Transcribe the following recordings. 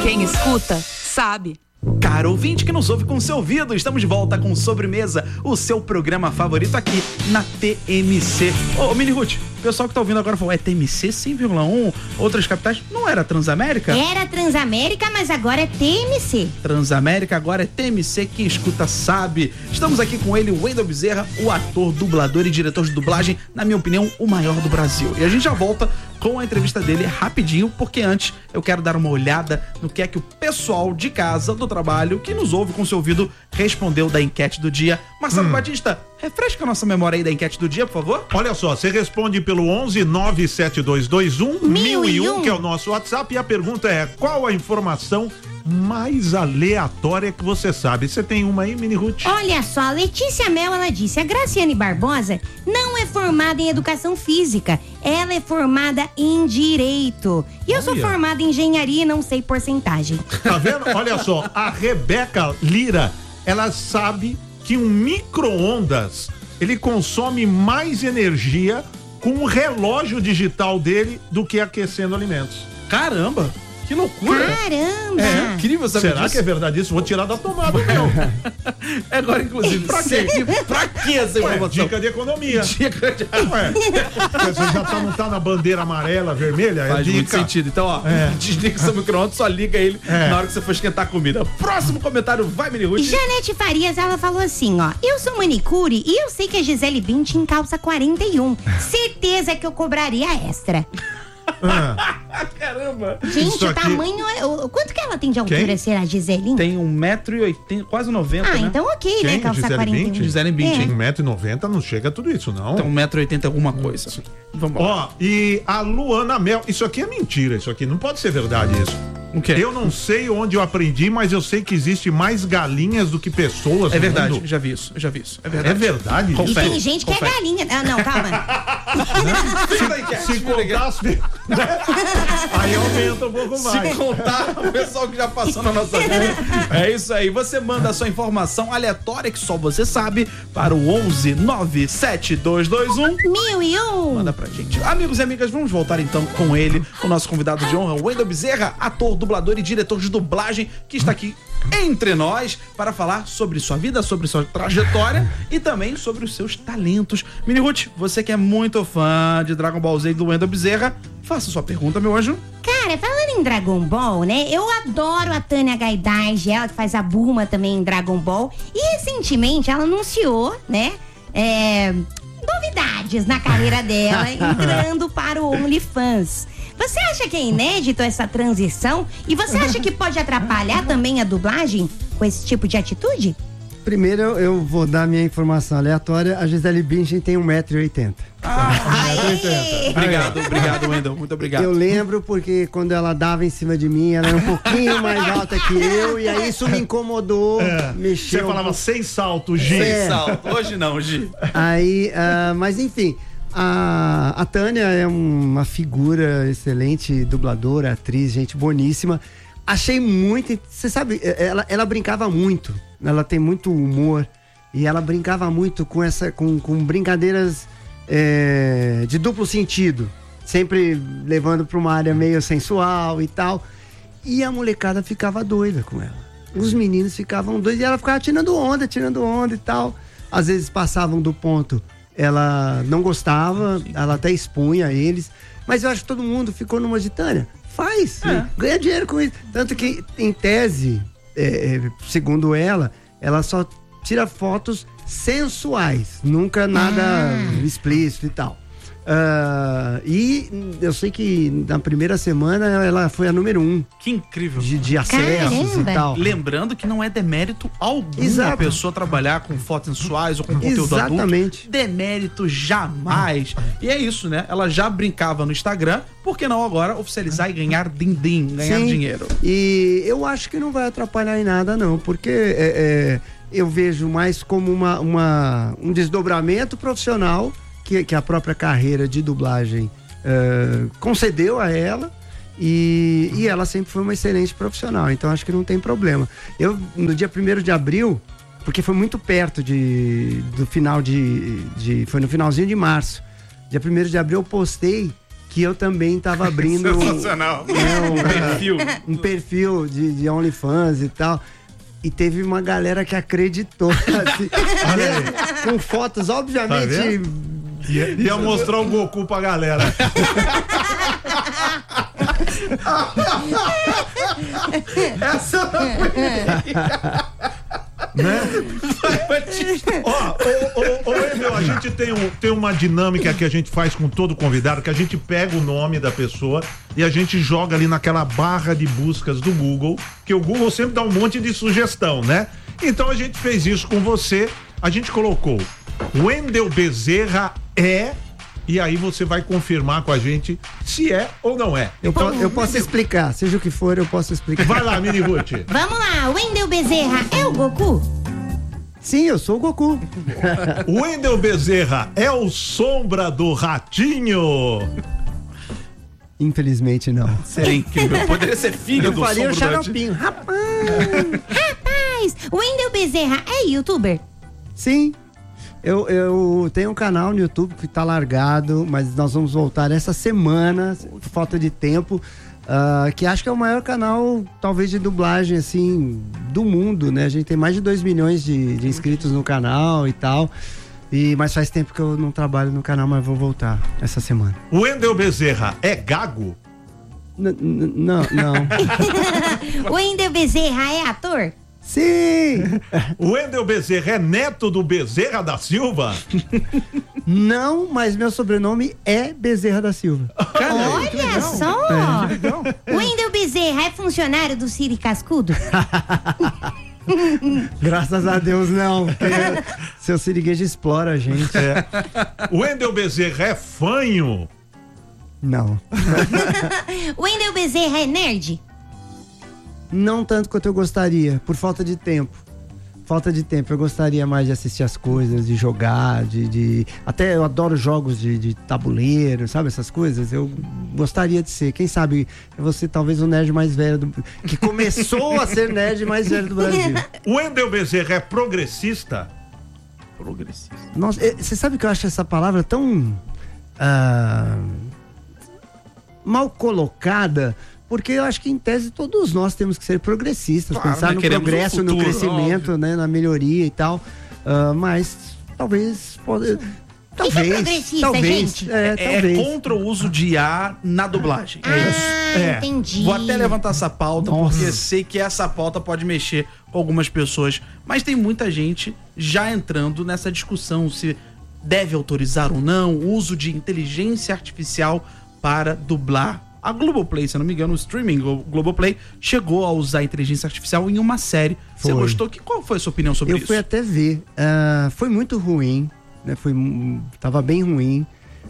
Quem escuta, sabe. Caro ouvinte que nos ouve com seu ouvido, estamos de volta com Sobremesa, o seu programa favorito aqui na TMC. Ô, Mini Ruth, o pessoal que tá ouvindo agora falou, é TMC 100,1, outras capitais, não era Transamérica? Era Transamérica, mas agora é TMC. Transamérica, agora é TMC, quem escuta sabe. Estamos aqui com ele, Wendel Bezerra, o ator, dublador e diretor de dublagem, na minha opinião, o maior do Brasil. E a gente já volta com a entrevista dele rapidinho, porque antes eu quero dar uma olhada no que é que o pessoal de casa, do trabalho, que nos ouve com seu ouvido, respondeu da enquete do dia. Marcelo Batista, refresca a nossa memória aí da enquete do dia, por favor. Olha só, você responde pelo 11 97221 1001, que é o nosso WhatsApp, e a pergunta é: qual a informação mais aleatória que você sabe? Você tem uma aí, Mini Ruth? Olha só, a Letícia Mel, ela disse: a Graciane Barbosa não é formada em educação física, ela é formada em direito. E eu sou formada em engenharia e não sei porcentagem. Tá vendo? Olha só, a Rebeca Lira, ela sabe que um micro-ondas, ele consome mais energia com o relógio digital dele do que aquecendo alimentos. Caramba! Que loucura! Caramba! É incrível saber Será disso. que é verdade isso? Vou tirar da tomada, meu. Agora, inclusive, pra quê? Pra que essa informação? Dica de economia. Dica de... Ué, você já não tá na bandeira amarela, vermelha? Faz dica. muito sentido. Então, ó, desliga seu micro-ondas, só liga ele na hora que você for esquentar a comida. Próximo comentário, vai, Mini Ruth. Janete Farias, ela falou assim, ó: eu sou manicure e eu sei que a Gisele Bündchen calça 41. Certeza que eu cobraria extra. Caramba! Gente, Isso o aqui... tamanho é... Quanto que ela tem de altura, Quem? será, Gisele? Tem 1,80m, quase 90, né? então ok, né? Quem? Calçar Gisele 41. Bündchen? Gisele Bündchen. 1,90m não chega a tudo isso, não. Então 1,80m alguma coisa. Vamos lá. Ó, e a Luana Mel, isso aqui é mentira, isso aqui não pode ser verdade isso. O quê? Eu não sei onde eu aprendi, mas eu sei que existe mais galinhas do que pessoas. É no verdade, mundo. já vi isso. É É verdade. verdade? E Confere. tem gente que é galinha. Ah, não, calma. Se contasse, aí aumenta um pouco mais. Se contar o pessoal que já passou na nossa vida. É isso aí. Você manda a sua informação aleatória que só você sabe para o 11 97221 1001. Manda pra gente. Amigos e amigas, vamos voltar então com ele, o nosso convidado de honra, Wendel Bezerra, ator, dublador e diretor de dublagem, que está aqui entre nós para falar sobre sua vida, sobre sua trajetória e também sobre os seus talentos. Mini Ruth, você que é muito fã de Dragon Ball Z e do Wendel Bezerra, faça sua pergunta, meu anjo. Cara, falando em Dragon Ball, né? Eu adoro a Tânia Gaidage, ela que faz a Bulma também em Dragon Ball. E recentemente ela anunciou, né? Novidades na carreira dela, entrando para o OnlyFans. Você acha que é inédito essa transição? E você acha que pode atrapalhar também a dublagem com esse tipo de atitude? Primeiro eu vou dar minha informação aleatória. A Gisele Bündchen tem 1,80m. Obrigado, Wendel. Muito obrigado. Eu lembro porque quando ela dava em cima de mim, ela era um pouquinho mais alta que eu, e aí isso me incomodou. Mexeu. Você falava sem salto, Gi. Sem salto. Hoje não, Gi. Aí, mas enfim, a Tânia é uma figura excelente, dubladora, atriz, gente boníssima. Achei muito. Você sabe, ela brincava muito. Ela tem muito humor. E ela brincava muito com brincadeiras de duplo sentido. Sempre levando para uma área meio sensual e tal. E a molecada ficava doida com ela. Os meninos ficavam doidos e ela ficava tirando onda e tal. Às vezes passavam do ponto. Ela não gostava, ela até expunha eles. Mas eu acho que todo mundo ficou numa de Tânia. Faz, ganha dinheiro com isso. Tanto que, em tese, segundo ela só tira fotos sensuais, nunca nada explícito e tal. E eu sei que na primeira semana ela foi a número 1. Que incrível. De acessos e tal. Lembrando que não é demérito algum a pessoa trabalhar com fotos sensuais ou com conteúdo Exatamente. adulto. Demérito jamais. E é isso, né? Ela já brincava no Instagram, por que não agora oficializar e ganhar din-din, ganhar dinheiro? E eu acho que não vai atrapalhar em nada não, porque eu vejo mais como um desdobramento profissional que a própria carreira de dublagem concedeu a ela, e ela sempre foi uma excelente profissional, então acho que não tem problema. Eu, no dia 1º de abril, porque foi muito perto do final foi no finalzinho de março, dia 1º de abril eu postei que eu também tava abrindo um perfil de OnlyFans e tal. E teve uma galera que acreditou, assim, com fotos, obviamente. Ia mostrar o Goku pra galera. Essa não né? Ô, Emil, a gente tem uma dinâmica que a gente faz com todo convidado, que a gente pega o nome da pessoa e a gente joga ali naquela barra de buscas do Google, que o Google sempre dá um monte de sugestão, né? Então a gente fez isso com você, a gente colocou Wendel Bezerra e aí você vai confirmar com a gente se é ou não é. Eu posso explicar, seja o que for, eu posso explicar. Vai lá, Mini Ruth. Vamos lá, Wendel Bezerra é o Goku? Sim, eu sou o Goku. O Wendel Bezerra é o Sombra do Ratinho? Infelizmente não. Seria incrível, poderia ser filho do faria o Sombra do Ratinho. xaropinho. Rapaz, o Wendel Bezerra é youtuber? sim. Eu tenho um canal no YouTube que tá largado, mas nós vamos voltar essa semana, por falta de tempo, que acho que é o maior canal, talvez, de dublagem, assim, do mundo, né? A gente tem mais de 2 milhões de inscritos no canal e tal, mas faz tempo que eu não trabalho no canal, mas vou voltar essa semana. O Wendel Bezerra é gago? Não. O Wendel Bezerra é ator? Sim! O Wendel Bezerra é neto do Bezerra da Silva? Não, mas meu sobrenome é Bezerra da Silva. Olha só! O Wendel Bezerra é funcionário do Siri Cascudo? Graças a Deus, não. Seu siriguejo explora a gente. O Wendel Bezerra é fanho? Não. O Wendel Bezerra é nerd? Não tanto quanto eu gostaria, por falta de tempo. Eu gostaria mais de assistir as coisas, de jogar, até eu adoro jogos de tabuleiro, sabe, essas coisas. Eu gostaria de ser, quem sabe, você talvez o nerd mais velho que começou a ser nerd mais velho do Brasil. O Wendel Bezerra é progressista? Progressista. Nossa, você sabe que eu acho essa palavra tão mal colocada, porque eu acho que, em tese, todos nós temos que ser progressistas, claro, pensar no progresso, futuro, no crescimento, né, na melhoria e tal. Mas talvez. Talvez. Gente? É contra o uso de IA na dublagem. Entendi. Vou até levantar essa pauta, porque sei que essa pauta pode mexer com algumas pessoas. Mas tem muita gente já entrando nessa discussão se deve autorizar ou não o uso de inteligência artificial para dublar. A Globoplay, se eu não me engano, o streaming Globoplay chegou a usar a inteligência artificial em uma série. Você gostou? Qual foi a sua opinião sobre isso? Eu fui até ver. Foi muito ruim, né? Tava bem ruim.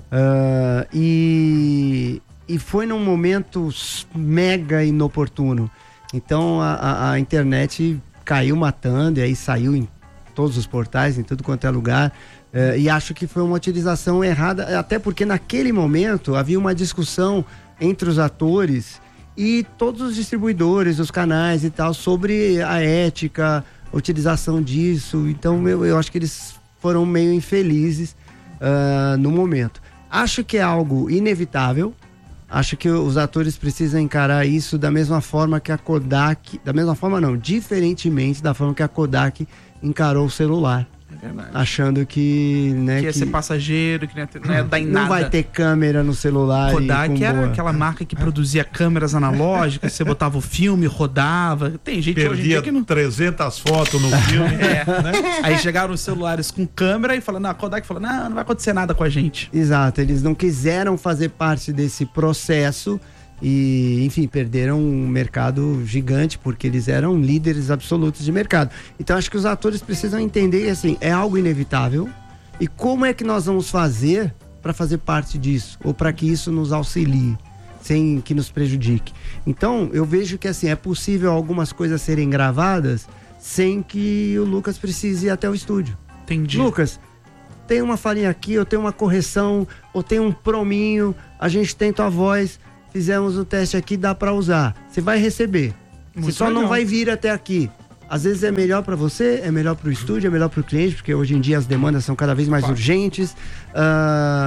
E foi num momento mega inoportuno. Então a internet caiu matando, e aí saiu em todos os portais, em tudo quanto é lugar. E acho que foi uma utilização errada, até porque naquele momento havia uma discussão entre os atores e todos os distribuidores, os canais e tal, sobre a ética, a utilização disso. Então eu acho que eles foram meio infelizes no momento. Acho que é algo inevitável. Acho que os atores precisam encarar isso da mesma forma que a Kodak, diferentemente da forma que a Kodak encarou o celular. Achando que, né, que ia ser passageiro, que não ia dar em nada. Não vai ter câmera no celular. Kodak era aquela marca que produzia câmeras analógicas, você botava o filme, rodava. Tem gente perdia hoje em dia que não... 300 fotos no filme. Né? Aí chegaram os celulares com câmera e falaram, a Kodak falou, não vai acontecer nada com a gente. Exato, eles não quiseram fazer parte desse processo e, enfim, perderam um mercado gigante, porque eles eram líderes absolutos de mercado. Então acho que os atores precisam entender que, assim, é algo inevitável, e como é que nós vamos fazer para fazer parte disso, ou para que isso nos auxilie, sem que nos prejudique. Então eu vejo que, assim, é possível algumas coisas serem gravadas sem que o Lucas precise ir até o estúdio. Entendi. Lucas, tem uma falinha aqui, eu tenho uma correção, ou tem um prominho, a gente tem tua voz, fizemos o teste aqui, dá pra usar. Você vai receber. Você só não vai vir até aqui. Às vezes é melhor pra você, é melhor pro estúdio, é melhor pro cliente, porque hoje em dia as demandas são cada vez mais urgentes.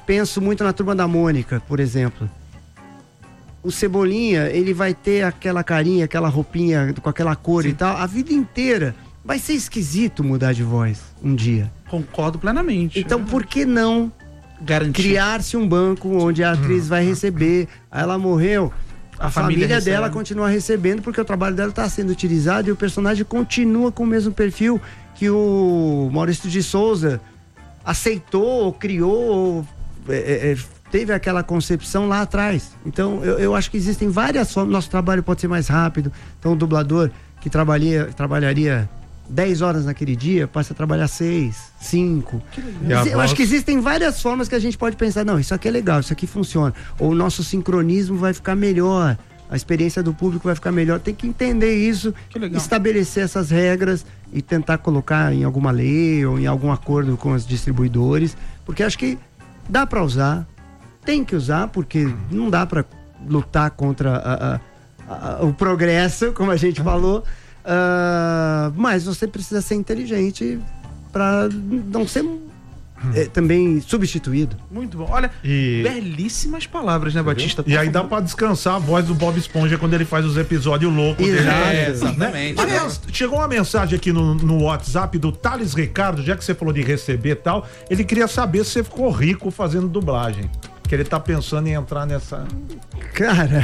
penso muito na Turma da Mônica, por exemplo. O Cebolinha, ele vai ter aquela carinha, aquela roupinha com aquela cor e tal, a vida inteira. Vai ser esquisito mudar de voz um dia. Concordo plenamente. Então, por que não criar-se um banco onde a atriz vai receber? Aí ela morreu, a família dela continua recebendo, porque o trabalho dela está sendo utilizado e o personagem continua com o mesmo perfil que o Maurício de Souza aceitou, criou, teve aquela concepção lá atrás. Então, eu acho que existem várias formas. Nosso trabalho pode ser mais rápido. Então, o dublador que trabalharia 10 horas naquele dia, passa a trabalhar 6, 5. Eu acho que existem várias formas que a gente pode pensar, não, isso aqui é legal, isso aqui funciona. Ou o nosso sincronismo vai ficar melhor, a experiência do público vai ficar melhor. Tem que entender isso, estabelecer essas regras e tentar colocar em alguma lei ou em algum acordo com os distribuidores, porque acho que dá para usar, tem que usar, porque não dá para lutar contra o progresso, como a gente falou. Mas você precisa ser inteligente para não ser também substituído. Muito bom. Olha, belíssimas palavras, né, Batista? E aí dá pra descansar a voz do Bob Esponja quando ele faz os episódios loucos dele. Exatamente. Né? Aliás, chegou uma mensagem aqui no WhatsApp do Thales Ricardo, já que você falou de receber e tal, ele queria saber se você ficou rico fazendo dublagem. Que ele tá pensando em entrar nessa... Cara...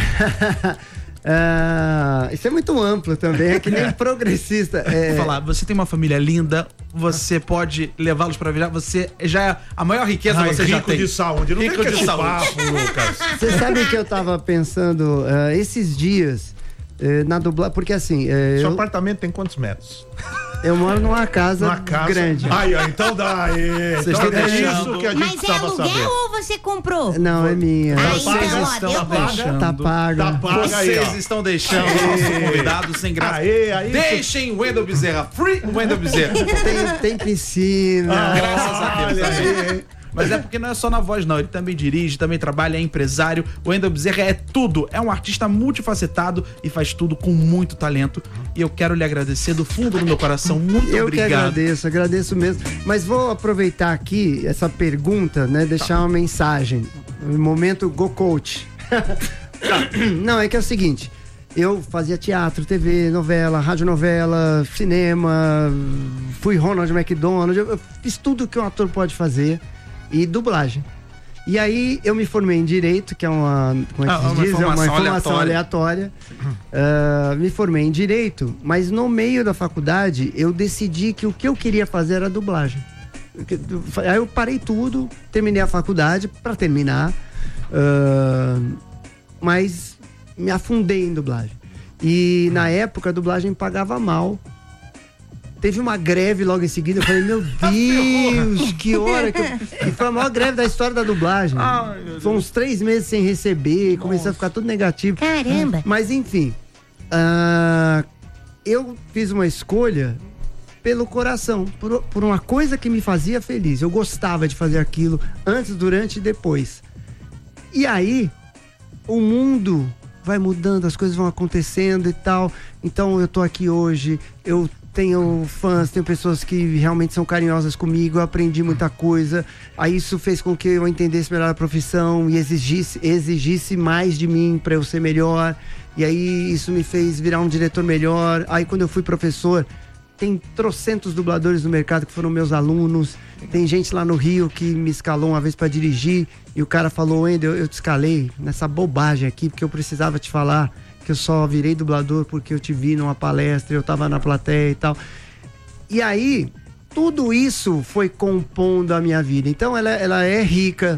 isso é muito amplo também, é que nem progressista. Vou falar, você tem uma família linda, você pode levá-los para viajar, você já é a maior riqueza você já tem. Rico de saúde, não rico tem que de saúde. Papo, Lucas. Você sabe que eu tava pensando esses dias na dublagem, porque assim... Seu apartamento tem quantos metros? Eu moro numa casa grande. Então dá. Então é isso que a gente Mas é aluguel saber. Ou você comprou? Não, é minha. Tá paga. Vocês estão deixando o nosso convidado sem graça. Deixem o Wendel Bezerra. Free Wendel Bezerra. Tem piscina. Graças a Deus. Mas é porque não é só na voz, não. Ele também dirige, também trabalha, é empresário. O Wendel Bezerra é tudo. É um artista multifacetado e faz tudo com muito talento. E eu quero lhe agradecer do fundo do meu coração. Muito obrigado. Eu que agradeço mesmo. Mas vou aproveitar aqui essa pergunta, né? Deixar uma mensagem. No momento Go Coach. Não, é que é o seguinte. Eu fazia teatro, TV, novela, radionovela, cinema, fui Ronald McDonald, eu fiz tudo que um ator pode fazer. E dublagem. E aí eu me formei em Direito, que é uma informação aleatória. Me formei em Direito, mas no meio da faculdade eu decidi que o que eu queria fazer era dublagem. Aí eu parei tudo, terminei a faculdade para terminar, mas me afundei em dublagem. E na época a dublagem pagava mal. Teve uma greve logo em seguida, eu falei, meu Deus, que hora que E foi a maior greve da história da dublagem. Foi uns 3 meses sem receber, comecei a ficar tudo negativo. Caramba! Mas enfim, eu fiz uma escolha pelo coração, por uma coisa que me fazia feliz. Eu gostava de fazer aquilo antes, durante e depois. E aí, o mundo vai mudando, as coisas vão acontecendo e tal. Então eu tô aqui hoje, eu tenho fãs, tenho pessoas que realmente são carinhosas comigo, eu aprendi muita coisa. Aí isso fez com que eu entendesse melhor a profissão e exigisse mais de mim para eu ser melhor. E aí isso me fez virar um diretor melhor. Aí quando eu fui professor, tem trocentos dubladores no mercado que foram meus alunos. Tem gente lá no Rio que me escalou uma vez para dirigir e o cara falou, Wendel, eu te escalei nessa bobagem aqui porque eu precisava te falar que eu só virei dublador porque eu te vi numa palestra, eu tava na plateia e tal. E aí, tudo isso foi compondo a minha vida. Então ela é rica,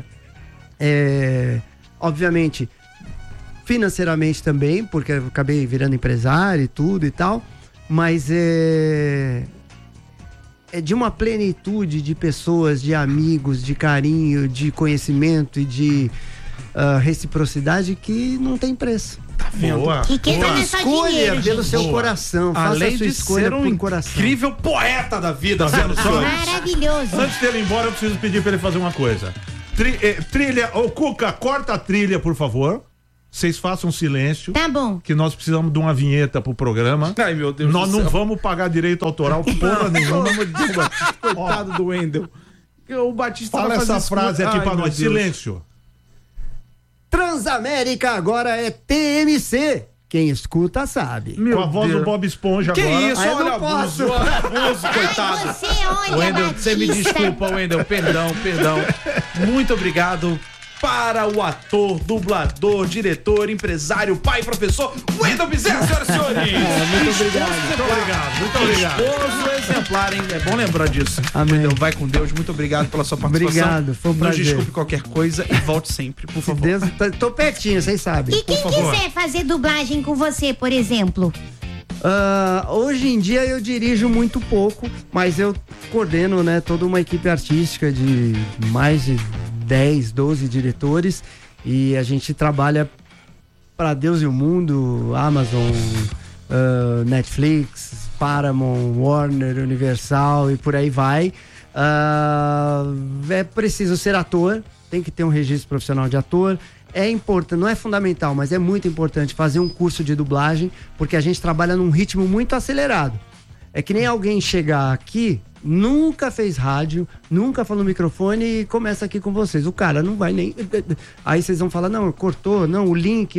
obviamente, financeiramente também, porque eu acabei virando empresário e tudo e tal, mas é de uma plenitude de pessoas, de amigos, de carinho, de conhecimento e de reciprocidade que não tem preço. Boa. Riqueza não é só dinheiro, pelo seu coração. Além faça a sua de escolha ser um coração. incrível poeta da vida, sendo só. Maravilhoso. Antes dele ir embora, eu preciso pedir pra ele fazer uma coisa. Trilha, Cuca, corta a trilha, por favor. Vocês façam silêncio. Tá bom. Que nós precisamos de uma vinheta pro programa. Ai, meu Deus Nós do não céu. vamos pagar direito autoral porra nenhuma. Coitado do Wendel. O Batista Fala vai fazer essa isso. frase aqui Ai, pra meu nós. Deus. Silêncio. Transamérica agora é TMC. Quem escuta sabe. Meu Com a voz Deus. do Bob Esponja Que agora. isso, Aí eu olha, não abuso, posso. abuso, Ai, coitado. você olha, Wendel, você me Batista. desculpa, Wendel, perdão. Muito obrigado para o ator, dublador, diretor, empresário, pai, professor, Wendel Bezerra, senhoras e senhores. Muito obrigado. Muito obrigado. Esposo exemplar, hein? É bom lembrar disso. Amém. Wendel, vai com Deus. Muito obrigado pela sua participação. Obrigado, foi um Nos prazer. desculpe qualquer coisa e volte sempre, por favor. Deus, tô pertinho, vocês sabem. E quem quiser fazer dublagem com você, por exemplo? Hoje em dia eu dirijo muito pouco, mas eu coordeno, né, toda uma equipe artística de mais de 10, 12 diretores e a gente trabalha para Deus e o mundo, Amazon, Netflix, Paramount, Warner, Universal e por aí vai. É preciso ser ator, tem que ter um registro profissional de ator. É importante, não é fundamental, mas é muito importante fazer um curso de dublagem, porque a gente trabalha num ritmo muito acelerado. É que nem alguém chegar aqui, nunca fez rádio, nunca falou no microfone e começa aqui com vocês. O cara não vai nem... Aí vocês vão falar, não, cortou, não, o link...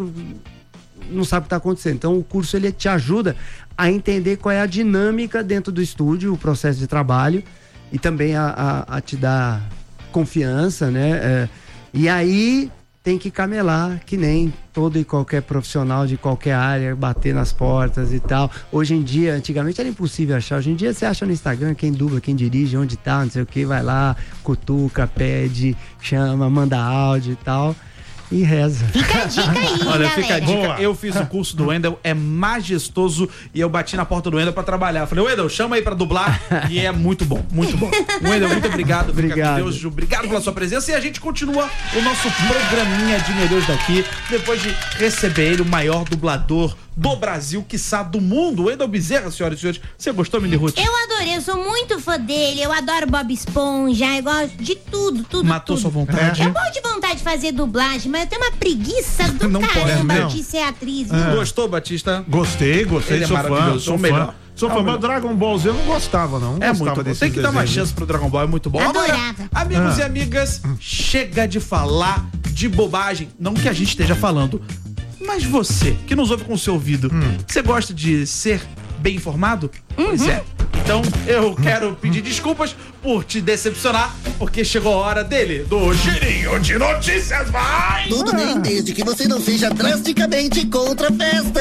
Não sabe o que está acontecendo. Então o curso ele te ajuda a entender qual é a dinâmica dentro do estúdio, o processo de trabalho e também a te dar confiança, né? E aí tem que camelar, que nem todo e qualquer profissional de qualquer área, bater nas portas e tal. Hoje em dia, antigamente era impossível achar. Hoje em dia você acha no Instagram quem dubla, quem dirige, onde tá, não sei o que, vai lá, cutuca, pede, chama, manda áudio e tal. E reza. Fica a dica aí, Olha, galera. fica a dica. Boa. Eu fiz o curso do Wendel, é majestoso e eu bati na porta do Wendel pra trabalhar. Falei, Wendel, chama aí pra dublar e é muito bom, muito bom. Wendel, muito obrigado. Fica Obrigado. com Deus, Ju. Obrigado pela sua presença e a gente continua o nosso programinha de Meu Deus daqui, depois de receber ele, o maior dublador do Brasil, quiçá do mundo, Wendel Bezerra, senhoras e senhores. Você gostou, Mini Ruth? Eu adorei, eu sou muito fã dele, eu adoro Bob Esponja, eu gosto de tudo. Matou sua vontade? Eu morro de vontade de fazer dublagem, mas eu tenho uma preguiça do Não pode, caramba não. de ser atriz. Gostou, Batista? Gostei, Ele é sou fã, maravilhoso, sou o fã. melhor. Sou É fã, o mas melhor. Dragon Ball Z eu não gostava, não. É muito bom. desses Tem que dar uma desenhos. chance pro Dragon Ball, é muito bom. Adorava. Amigos e amigas, chega de falar de bobagem. Não que a gente esteja falando, mas você, que nos ouve com o seu ouvido, você gosta de ser bem informado? Pois é. Então eu quero pedir desculpas por te decepcionar, porque chegou a hora dele, do Girinho de Notícias, vai! Tudo bem, desde que você não seja drasticamente contra a festa.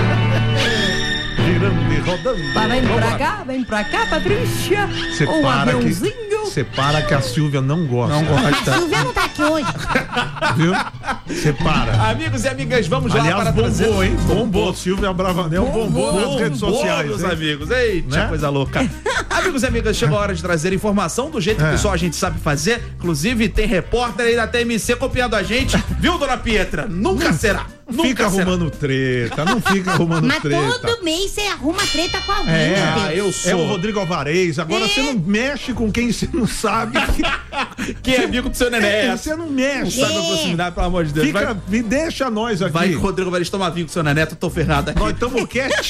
Girando e rodando. Vem pra cá, Patrícia. Você Um para que, aviãozinho. você para que a Silvia não gosta. Não gosta. Silvia não tá aqui hoje. Viu? Você para. Amigos e amigas, vamos lá Aliás, para trazer... bombou, hein? Bombou. Silvia Bravanel bombou nas redes sociais. meus hein? amigos. Eita, Né? coisa louca. Amigos e amigas, chegou a hora de trazer informação do jeito que só a gente sabe fazer. Inclusive, tem repórter aí da TMC copiando a gente. Viu, dona Pietra? Nunca será. Não fica Nunca será. arrumando treta, não fica arrumando Mas treta. todo mês você arruma treta com alguém, É, meu Deus. eu sou. É o Rodrigo Alvarez. Agora você não mexe com quem você não sabe. Quem é amigo do seu neném? Você não mexe. Sabe a proximidade, pelo amor de Deus. Fica, me deixa nós aqui. Vai que o Rodrigo vai tomar vinho com o seu neneto, eu tô ferrado aqui. Nós estamos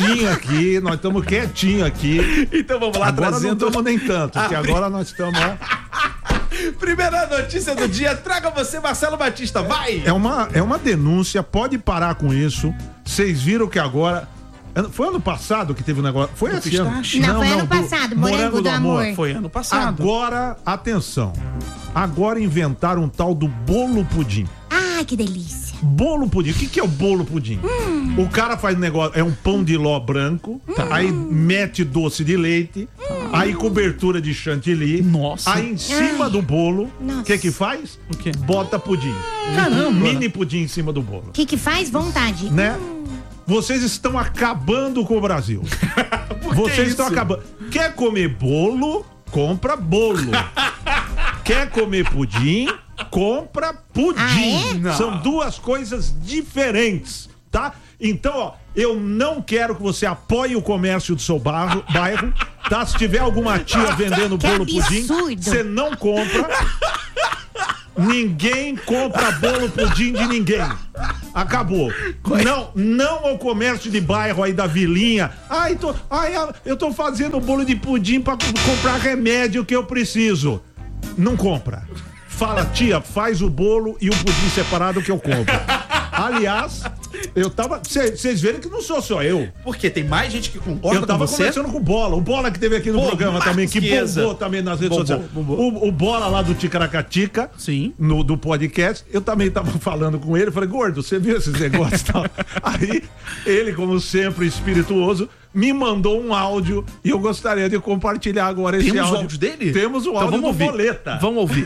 quietinho aqui. Então vamos lá, Agora trazendo... não estamos nem tanto, porque agora nós estamos... Primeira notícia do dia, traga você, Marcelo Batista, vai! É uma denúncia, pode parar com isso. Vocês viram que agora... Foi ano passado que teve um negócio... Foi esse ano? pistache? Não, foi ano do passado, Morango do Amor. Foi ano passado. Agora, atenção. Agora inventaram um tal do bolo pudim. Ai, que delícia. Bolo pudim. O que é o bolo pudim? O cara faz negócio, é um pão de ló branco, aí mete doce de leite, aí cobertura de chantilly. Nossa. Aí em cima do bolo, o Nossa. que faz? O quê? Bota pudim. Caramba. Mini pudim em cima do bolo, O que faz? Vontade. né? Vocês estão acabando com o Brasil. Vocês estão isso? acabando. Quer comer bolo? Compra bolo. Quer comer pudim? Compra pudim. Ah, é? Não. São duas coisas diferentes, tá? Então, ó, eu não quero que você apoie o comércio do seu bairro, tá? Se tiver alguma tia vendendo Que bolo pudim, absurdo. você não compra. Ninguém compra bolo pudim de ninguém. Acabou. Não ao comércio de bairro aí da vilinha. Eu tô fazendo bolo de pudim pra comprar remédio que eu preciso. não compra. Fala, tia, faz o bolo e o pudim separado que eu compro. Aliás, eu tava... Vocês viram que não sou só eu. Porque tem mais gente que concorda eu tava com você? conversando com o Bola. O Bola que teve aqui no programa também, que bombou também nas redes sociais. O Bola lá do Ticaracatica, sim, do podcast, eu também tava falando com ele. Falei, gordo, você viu esses negócios e tal? Aí, ele, como sempre, espirituoso, me mandou um áudio e eu gostaria de compartilhar agora esse áudio. Temos o áudio dele? Temos o áudio do Boleta. Vamos ouvir.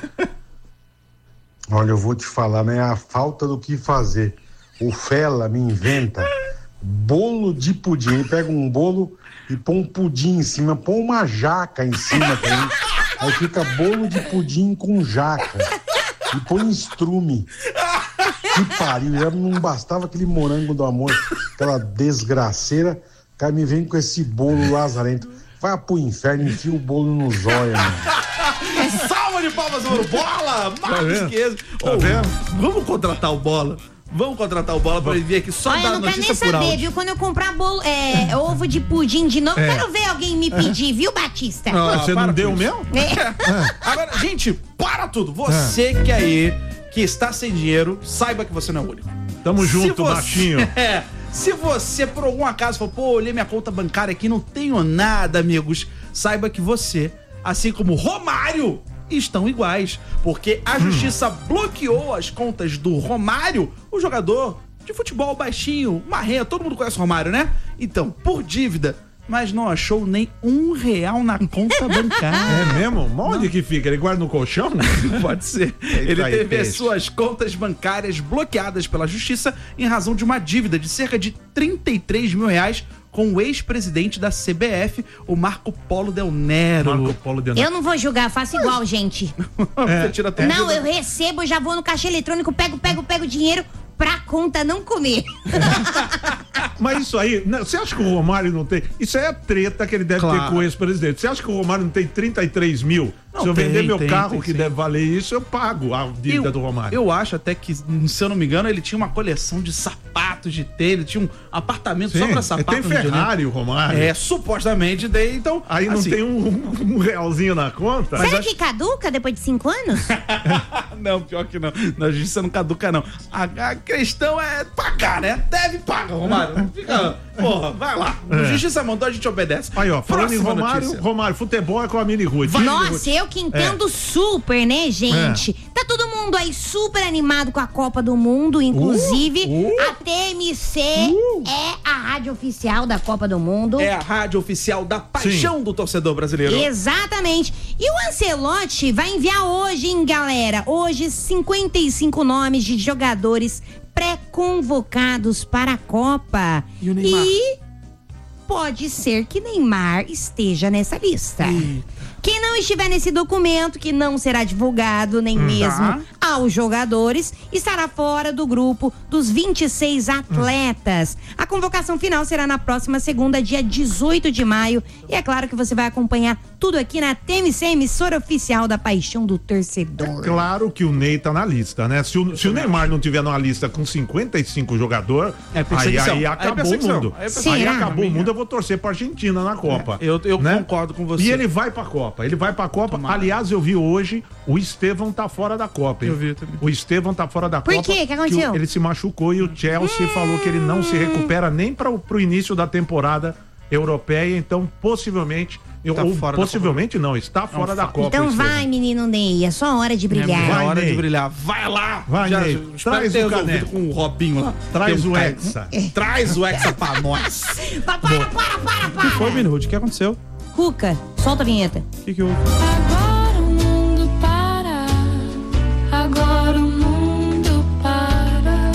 Olha, eu vou te falar, né? A falta do que fazer. O Fela me inventa bolo de pudim. Ele pega um bolo e põe um pudim em cima, põe uma jaca em cima também. Aí fica bolo de pudim com jaca. E põe estrume. Que pariu, já não bastava aquele morango do amor, aquela desgraceira. O cara me vem com esse bolo lazarento. Vai pro inferno, enfia o bolo no zóio, mano. Salva de palmas, mano. Bola! Marcos Chiesa. Tá vendo? Vamos contratar o Bola. Vamos contratar o Bola pra ele vir aqui só dar notícia por áudio. Eu não quero nem saber, viu? Quando eu comprar ovo de pudim de novo, quero ver alguém me pedir, viu, Batista? Você não deu o meu? Agora, gente, para tudo. Você que aí, que está sem dinheiro, saiba que você não é o único. Tamo junto, baixinho. Se você, por algum acaso, falou, pô, olhei minha conta bancária aqui, não tenho nada, amigos, saiba que você, assim como Romário, estão iguais, porque a justiça bloqueou as contas do Romário, o jogador de futebol baixinho, marreia, todo mundo conhece o Romário, né? Então, por dívida, mas não achou nem R$1 na conta bancária. É mesmo? Onde que fica? Ele guarda no colchão? Pode ser. Ele teve as suas contas bancárias bloqueadas pela justiça em razão de uma dívida de cerca de R$33 mil com o ex-presidente da CBF, o Marco Polo Del Nero. Eu não vou julgar, faço igual, gente. Você tira tudo. Não, eu recebo, já vou no caixa eletrônico, pego o dinheiro pra conta não comer. Mas isso aí, você acha que o Romário não tem? Isso aí é treta que ele deve ter com o ex-presidente. Você acha que o Romário não tem 33 mil? Não, se eu vender meu carro que deve valer isso, eu pago a dívida do Romário. Eu acho até que, se eu não me engano, ele tinha uma coleção de sapatos de tênis, tinha um apartamento só pra sapatos. Tem Ferrari, o Romário. Supostamente tem, então... Aí não tem um realzinho na conta? Será que caduca depois de 5 anos? Não, pior que não. Na justiça não caduca, não. A questão é pagar, né? Deve pagar, Romário. Fica... Porra, vai lá. A justiça mandou, a gente obedece. Aí, ó, falando em Romário, futebol é com a Mini Ruth. Nossa, eu que entendo super, né, gente? Tá todo mundo aí super animado com a Copa do Mundo, inclusive a TMC é a rádio oficial da Copa do Mundo. É a rádio oficial da paixão do torcedor brasileiro. Exatamente. E o Ancelotti vai enviar hoje, hein, galera? Hoje, 55 nomes de jogadores pré-convocados para a Copa. E o Neymar? E pode ser que Neymar esteja nessa lista. Quem não estiver nesse documento, que não será divulgado nem mesmo aos jogadores, estará fora do grupo dos 26 atletas. A convocação final será na próxima segunda, dia 18 de maio. E é claro que você vai acompanhar tudo aqui na TMC, emissora oficial da paixão do torcedor. Claro que o Ney tá na lista, né? Se o Neymar não tiver numa lista com 55 jogadores, aí acabou o mundo. Aí acabou o mundo, eu vou torcer pra Argentina na Copa. Eu concordo com você. E ele vai pra Copa. Tomara. Aliás, eu vi hoje, o Estevão tá fora da Copa, hein? Eu vi também. O Estevão tá fora da Copa. Por quê? O que aconteceu? Ele se machucou e o Chelsea falou que ele não se recupera nem pro início da temporada europeia, então possivelmente... está fora da Copa. Então vai, menino Ney, é só hora de brilhar. É hora de brilhar. Vai lá! Vai, Ney. Traz o caneco com o Robinho lá. Traz o Hexa. Traz o Hexa pra nós. Para. Que foi, Minuto? O que aconteceu? Cuca, solta a vinheta. O que houve? Agora o mundo para. Agora o mundo para.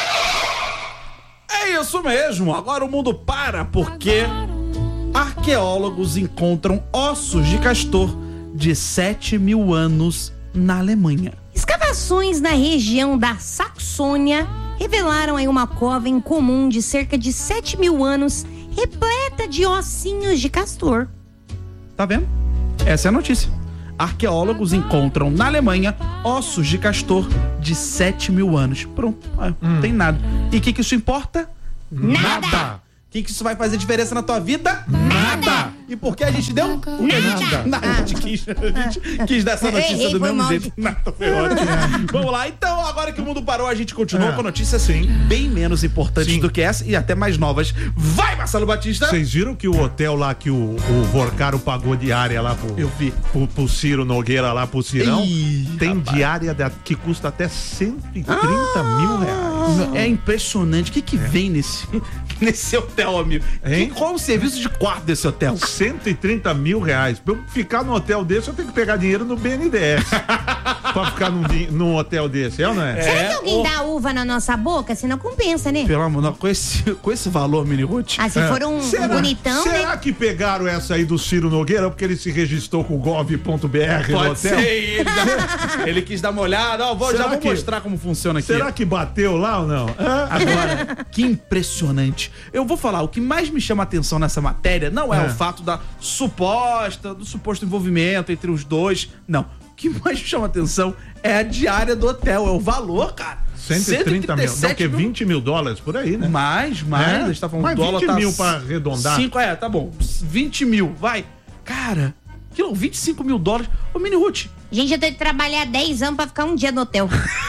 É isso mesmo. Agora o mundo para porque arqueólogos encontram ossos de castor de 7 mil anos na Alemanha. Escavações na região da Saxônia revelaram aí uma cova em comum de cerca de 7 mil anos, repleta de ossinhos de castor. Tá vendo? Essa é a notícia. Arqueólogos encontram na Alemanha ossos de castor de 7 mil anos. Pronto, não tem nada. E o que isso importa? Nada! que isso vai fazer diferença na tua vida? Nada. E por que a gente deu? Nada. A gente quis dar essa notícia do mesmo jeito. Nada, foi ótimo. Vamos lá, então, agora que o mundo parou, a gente continua com notícias bem menos importantes do que essa e até mais novas. Vai, Marcelo Batista! Vocês viram que o hotel lá que o Vorcaro pagou diária lá pro Ciro Nogueira lá, pro Cirão, tem diária que custa até 130 mil reais. É impressionante. O que vem nesse hotel, amigo? Qual o serviço de quarto desse hotel? 130 mil reais. Pra eu ficar num hotel desse, eu tenho que pegar dinheiro no BNDES. Pra ficar num hotel desse, não é? Será que alguém dá uva na nossa boca? Senão compensa, né? Pelo amor, não, com esse valor, Mini Ruth. Ah, se for um bonitão, né? Será que pegaram essa aí do Ciro Nogueira porque ele se registrou com o gov.br no hotel? Ser, ele quis dar uma olhada. Já vou mostrar como funciona aqui. Será que bateu lá ou não? Agora, que impressionante. Eu vou falar, o que mais me chama a atenção nessa matéria não é o fato do suposto envolvimento entre os dois. Não. O que mais me chama a atenção é a diária do hotel, é o valor, cara. 130 mil. Dá o quê? 20 mil dólares por aí, né? Mais. A gente tá falando mas dólar 20 mil pra arredondar. 5, tá bom. 20 mil, vai. Cara, 25 mil dólares. Ô, Mini Ruth. Gente, eu tenho que trabalhar 10 anos pra ficar um dia no hotel.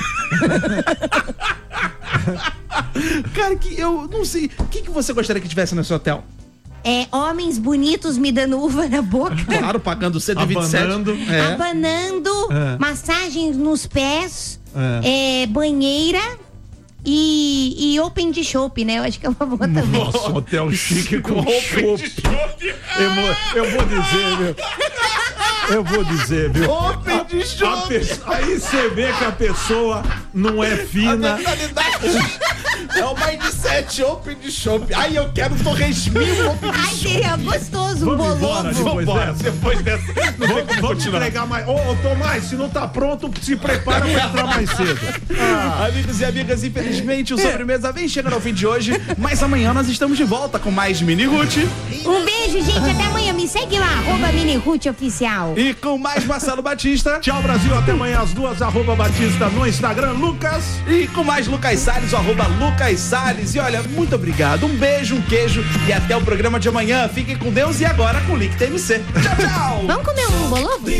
Cara, que eu não sei. O que você gostaria que tivesse nesse hotel? Homens bonitos me dando uva na boca. Claro, pagando 127. Abanando, massagens nos pés, banheira e open de chopp, né? Eu acho que é uma boa também. Nossa, hotel chique com chopp. Eu vou dizer, viu? Open de chopp. Aí você vê que a pessoa não é fina. É o mindset open de chopp. Ai, eu quero torresminho open de chopp. Ai, seria gostoso, um Vamos bolovo. embora depois dessa. Vamos entregar mais. Ô, Tomás, se não tá pronto, se prepara pra entrar mais cedo. Amigos e amigas, infelizmente o Sobremesa vem chegando ao fim de hoje, mas amanhã nós estamos de volta com mais Mini Ruth. Um beijo, gente, até amanhã. Me segue lá, @Mini Ruth Oficial. E com mais Marcelo Batista. Tchau, Brasil, até amanhã às 2, @Batista no Instagram, Lucas. E com mais Lucas Salles, @Lucas Salles. E olha, muito obrigado, um beijo, um queijo e até o programa de amanhã. Fiquem com Deus e agora com o Link TMC. Tchau, tchau. Vamos comer um bolovo?